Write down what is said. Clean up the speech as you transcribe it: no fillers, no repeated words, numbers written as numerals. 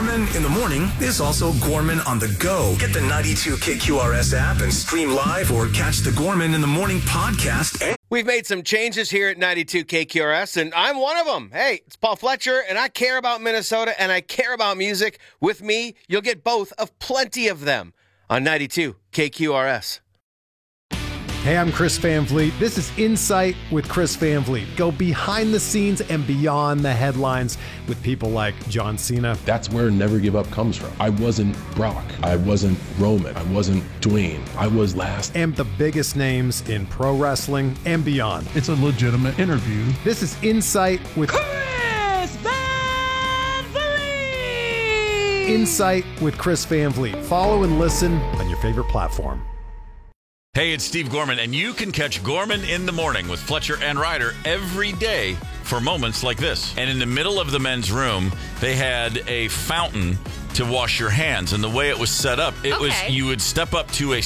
Gorman in the morning is also Gorman on the go. Get the 92 KQRS app and stream live or catch the Gorman in the Morning podcast. We've made some changes here at 92 KQRS, and I'm one of them. Hey, it's Paul Fletcher, and I care about Minnesota, and I care about music. With me, you'll get both of plenty of them on 92 KQRS. Hey, I'm Chris Van Vliet. This is Insight with Chris Van Vliet. Go behind the scenes and beyond the headlines with people like John Cena. That's where Never Give Up comes from. I wasn't Brock. I wasn't Roman. I wasn't Dwayne. I was last. And the biggest names in pro wrestling and beyond. It's a legitimate interview. This is Insight with Chris Van Vliet. Insight with Chris Van Vliet. Follow and listen on your favorite platform. Hey, it's Steve Gorman, and you can catch Gorman in the Morning with Fletcher and Ryder every day for moments like this. And in the middle of the men's room, they had a fountain to wash your hands. And the way it was set up, it was you would step up to a